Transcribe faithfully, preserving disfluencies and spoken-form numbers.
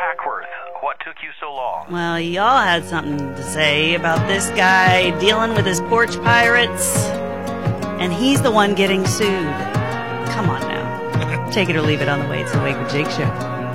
Hackworth, what took you so long? Well, y'all had something to say about this guy dealing with his porch pirates, and he's the one getting sued. Come on now. Take it or leave it on the Wade and Wake with Jake show.